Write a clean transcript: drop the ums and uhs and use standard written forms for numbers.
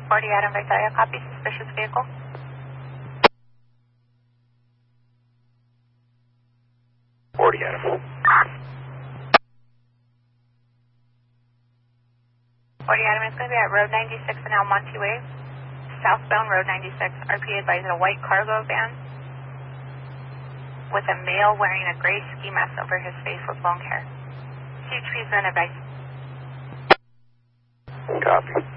40 Adam Visalia, copy, suspicious vehicle. Adam. 40 Adam is going to be at Road 96 in El Monte Way, southbound Road 96. RPA advised a white cargo van with a male wearing a gray ski mask over his face with long hair. CHP has been advised. Copy.